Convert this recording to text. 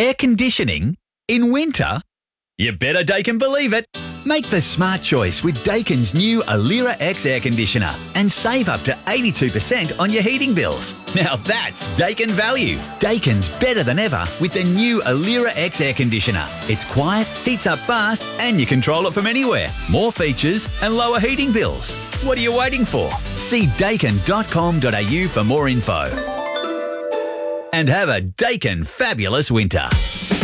Air conditioning? In winter? You better Daikin believe it. Make the smart choice with Daikin's new Alira X air conditioner and save up to 82% on your heating bills. Now that's Daikin value. Daikin's better than ever with the new Alira X air conditioner. It's quiet, heats up fast, and you control it from anywhere. More features and lower heating bills. What are you waiting for? See daikin.com.au for more info. And have a Daikin fabulous winter.